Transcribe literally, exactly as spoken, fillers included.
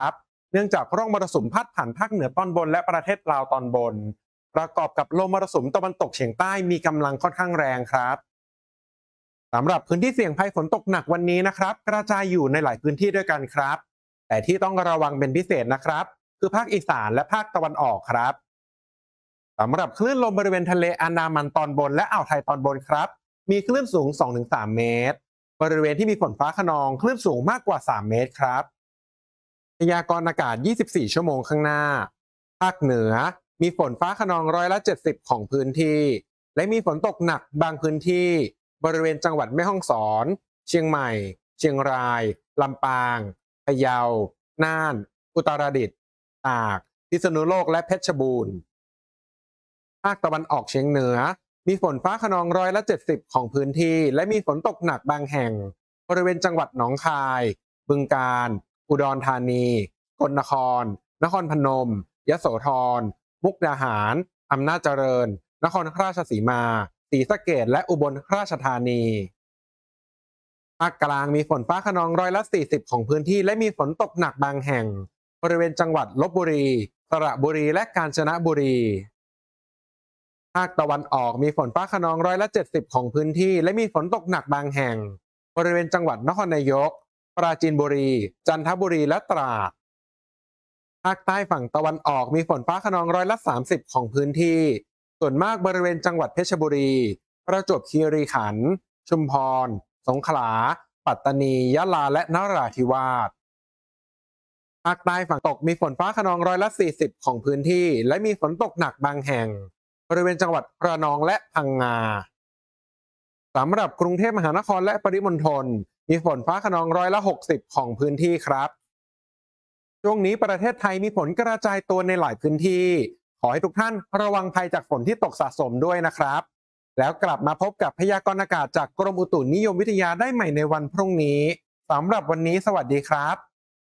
ครับเนื่องจากร่องมรสุมพาดผ่านภาคเหนือตอนบนและประเทศลาวตอนบนประกอบกับลมมรสุมตะวันตกเฉียงใต้มีกำลังค่อนข้างแรงครับสำหรับพื้นที่เสี่ยงภัยฝนตกหนักวันนี้นะครับกระจายอยู่ในหลายพื้นที่ด้วยกันครับแต่ที่ต้องระวังเป็นพิเศษนะครับคือภาคอีสานและภาคตะวันออกครับสำหรับคลื่นลมบริเวณทะเลอันดามันตอนบนและอ่าวไทยตอนบนครับมีคลื่นสูง สองถึงสาม เมตรบริเวณที่มีฝนฟ้าคะนองคลื่นสูงมากกว่าสามเมตรครับ พยากรณ์อากาศ ยี่สิบสี่ ชั่วโมงข้างหน้า ภาคเหนือมีฝนฟ้าคะนองร้อยละ เจ็ดสิบ ของพื้นที่ และมีฝนตกหนักบางพื้นที่ บริเวณจังหวัดแม่ฮ่องสอน เชียงใหม่ เชียงราย ลำปางพะเยา น่าน อุตรดิตถ์ตากพิษณุโลกและเพชรบูรณ์ ภาคตะวันออกเฉียงเหนือมีฝนฟ้าคะนองร้อยละ เจ็ดสิบ ของพื้นที่ และมีฝนตกหนักบางแห่ง บริเวณจังหวัดหนองคาย บึงกาฬ อุดรธานีสกลนคร นครพนม ยโสธร มุกดาหาร อำนาจเจริญ นครราชสีมา ศรีสะเกษและอุบลราชธานี ภาคกลางมีฝนฟ้าคะนองร้อยละ สี่สิบ ของพื้นที่ และมีฝนตกหนักบางแห่ง บริเวณจังหวัดลบบุรี สระบุรีและกาญจนบุรี ภาคตะวันออกมีฝนฟ้าคะนองร้อยละ เจ็ดสิบ ของพื้นที่ และมีฝนตกหนักบางแห่ง บริเวณจังหวัดนครนายก ปราจีนบุรี จันทบุรีและตราด ภาคใต้ฝั่งตะวันออกมีฝนฟ้าคะนองร้อยละ สามสิบ ของพื้นที่ ส่วนมากบริเวณจังหวัดเพชรบุรี ประจวบคีรีขันธ์ ชุมพร สงขลา ปัตตานี ยะลา และนราธิวาส ภาคใต้ฝั่งตกมีฝนฟ้าคะนองร้อยละ สี่สิบ ของพื้นที่ และมีฝนตกหนักบางแห่ง บริเวณจังหวัดระนองและพังงา สำหรับกรุงเทพมหานครและปริมณฑลมีฝนฟ้าคะนองร้อยละ หกสิบ ของพื้นที่ครับช่วงนี้ประเทศไทยมีฝนกระจายตัวในหลายพื้นที่ขอให้ทุกท่านระวังภัยจากฝนที่ตกสะสมด้วยนะครับแล้วกลับมาพบกับพยากรณ์อากาศจากกรมอุตุนิยมวิทยาได้ใหม่ในวันพรุ่งนี้สำหรับวันนี้สวัสดีครับ